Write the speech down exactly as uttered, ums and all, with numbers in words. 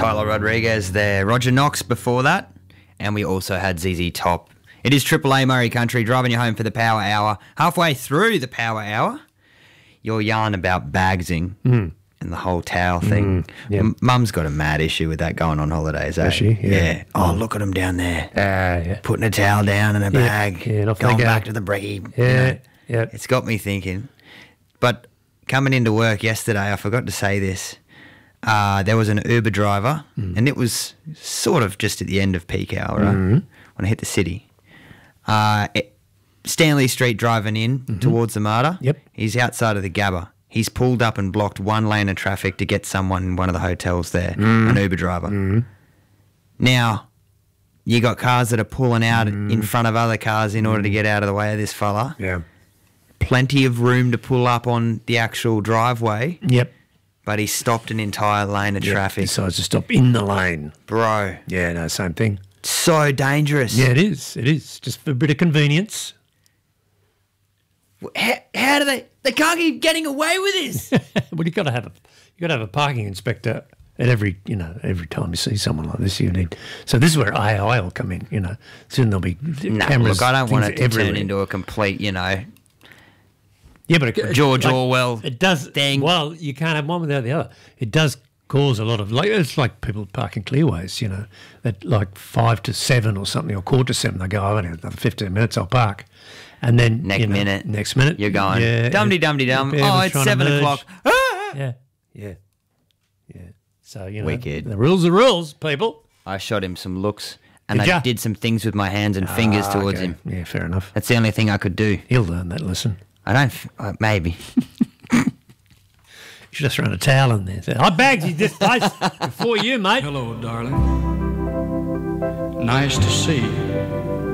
Tyler Rodriguez there. Roger Knox before that. And we also had Z Z Top. It is Triple A Murray Country, driving you home for the Power Hour. Halfway through the Power Hour, your yarn about bagsing Mm. and the whole towel thing. Mm, yep. M- Mum's got a mad issue with that going on holidays, eh? Does she? Yeah. Yeah. Oh, look at him down there. Ah, yeah. Putting a towel down in a bag. yeah, and off they going go. back to the brekkie. you Yeah, know. yeah. It's got me thinking. But coming into work yesterday, I forgot to say this. Uh, there was an Uber driver, Mm. and it was sort of just at the end of peak hour, right? Mm-hmm. When I hit the city. Uh, it, Stanley Street driving in Mm-hmm. towards the Marta. Yep. He's outside of the Gabba. He's pulled up and blocked one lane of traffic to get someone in one of the hotels there, Mm. an Uber driver. Mm. Now, you got cars that are pulling out Mm. in front of other cars in order to get out of the way of this fella. Yeah. Plenty of room to pull up on the actual driveway, Yep. but he stopped an entire lane of Yep. traffic. Decides to stop in the lane. Bro, Yeah, no, same thing. so dangerous. Yeah, it is. It is. Just for a bit of convenience. How, how do they... They can't keep getting away with this. Well, you got to have a you got to have a parking inspector at every you know every time you see someone like this. You need so this is where A I will come in. You know, soon there'll be No, cameras. look, I don't want things it to everywhere. turn into a complete, you know, yeah, but it, George like, Orwell It does. thing. Well, you can't have one without the other. It does cause a lot of like it's like people parking clearways. You know, at like five to seven or something, or quarter to seven, they go, "Oh, I've only got another fifteen minutes. I'll park." And then Next you know, minute, next minute, you're going, yeah, dum-de dum-de dum. yeah, Oh, we're it's trying to seven merge. o'clock. Ah! Yeah, yeah, yeah. So you know, Wicked. the rules are rules, people. I shot him some looks, and Did I ya? did some things with my hands and fingers Ah, towards okay. him. Yeah, fair enough. That's the only thing I could do. He'll learn that lesson. I don't... F- uh, maybe. You should have thrown a towel in there. Say, I bagged you this place before you, mate. Hello, darling. Nice to see you.